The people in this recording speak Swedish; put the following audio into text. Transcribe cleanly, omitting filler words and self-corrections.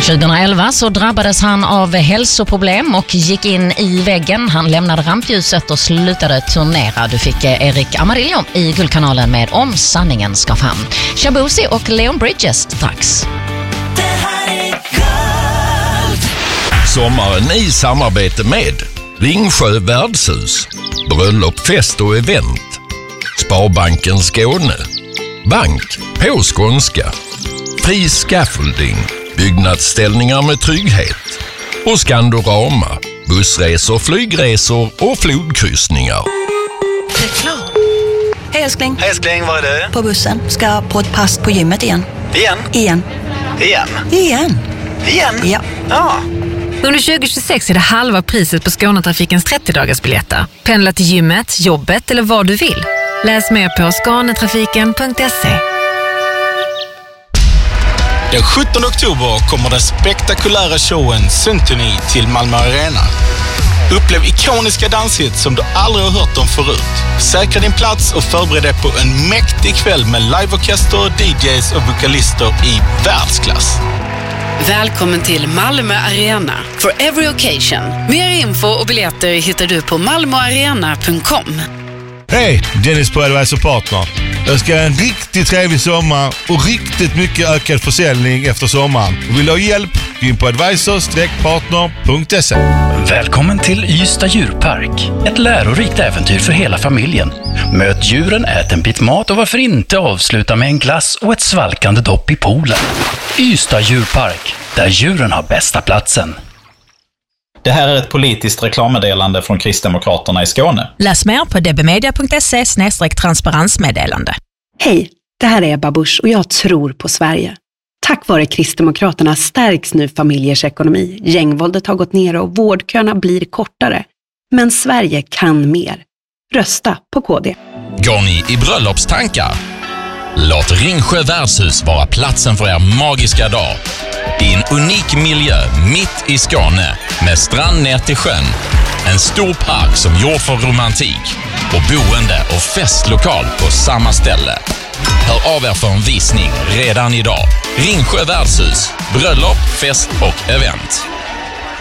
2011 så drabbades han av hälsoproblem och gick in i väggen. Han lämnade rampljuset och slutade turnera. Du fick Erik Amarillo i Guldkanalen med Om sanningen ska fram. Shabuzi och Leon Bridges strax. Det här är Guld. Sommaren i samarbete med Ringsjö värdshus, bröllop, fest och event, Sparbanken Skåne, Bank på skånska, Fri Scaffolding, byggnadsställningar med trygghet och Skandorama, bussresor, flygresor och flodkryssningar. Reklam. Hej älskling. Hej älskling, var är du? På bussen. Ska på ett pass på gymmet igen. Igen? Ja. Ja. Under 2026 är det halva priset på Skånetrafikens 30-dagarsbiljetter. Pendla till gymmet, jobbet eller vad du vill. Läs mer på skanetrafiken.se. Den 17 oktober kommer den spektakulära showen Symphony till Malmö Arena. Upplev ikoniska danshits som du aldrig har hört om förut. Säkra din plats och förbered dig på en mäktig kväll med liveorkester, DJs och vokalister i världsklass. Välkommen till Malmö Arena for every occasion. Mer info och biljetter hittar du på malmoarena.com. Hej, Dennis på Advisor Partner. Jag ska ha en riktigt trevlig sommar och riktigt mycket ökad försäljning efter sommaren. Vill du ha hjälp? Gå in på advisor-partner.se. Välkommen till Ystad djurpark. Ett lärorikt äventyr för hela familjen. Möt djuren, ät en bit mat och varför inte avsluta med en glass och ett svalkande dopp i poolen. Ystad djurpark, där djuren har bästa platsen. Det här är ett politiskt reklammeddelande från Kristdemokraterna i Skåne. Läs mer på dbmedia.se/transparensmeddelande. Hej, det här är Ebba Busch och jag tror på Sverige. Tack vare Kristdemokraterna stärks nu familjers ekonomi. Gängvåldet har gått ner och vårdköerna blir kortare. Men Sverige kan mer. Rösta på KD. Går ni i bröllopstankar? Låt Ringsjö värdshus vara platsen för er magiska dag. I en unik miljö mitt i Skåne med strand ner till sjön. En stor park som gjord för romantik och boende och festlokal på samma ställe. Hör av er för en visning redan idag. Ringsjö värdshus, bröllop, fest och event.